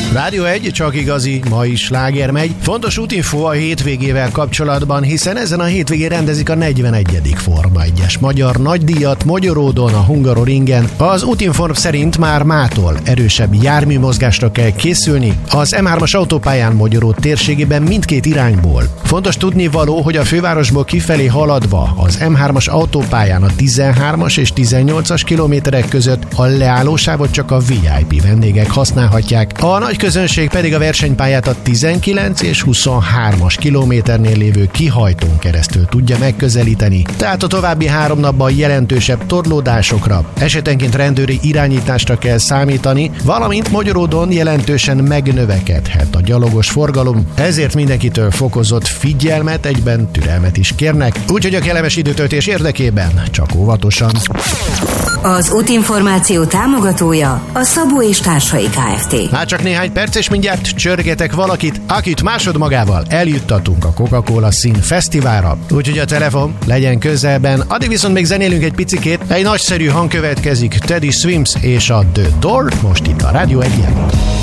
Rádió 1, csak igazi, ma is sláger megy. Fontos útinfo a hétvégével kapcsolatban, hiszen ezen a hétvégén rendezik a 41. Forma 1-es magyar nagydíjat Magyaródon, a Hungaroringen. Az Útinform szerint már mától erősebb járműmozgásra kell készülni az M3-as autópályán Magyaród térségében mindkét irányból. Fontos tudnivaló, hogy a fővárosból kifelé haladva az M3-as autópályán a 13-as és 18-as kilométerek között a leállósávot csak a VIP vendégek használhatják. A nagy közönség pedig a versenypályát a 19 és 23-as kilométernél lévő kihajtón keresztül tudja megközelíteni. Tehát a további 3 napban jelentősebb torlódásokra, esetenként rendőri irányításra kell számítani, valamint Magyaródon jelentősen megnövekedhet a gyalogos forgalom, ezért mindenkitől fokozott figyelmet, egyben türelmet is kérnek, úgyhogy a kellemes időtöltés érdekében csak óvatosan. Az útinformáció támogatója a Szabó és Társai Kft. Már csak néhány perc, és mindjárt csörgetek valakit, akit másodmagával eljuttatunk a Coca-Cola Szín Fesztiválra. Úgyhogy a telefon legyen közelben. Addig viszont még zenélünk egy picikét. Egy nagyszerű hang következik, Teddy Swims és a The Door, most itt a Rádió 1-en.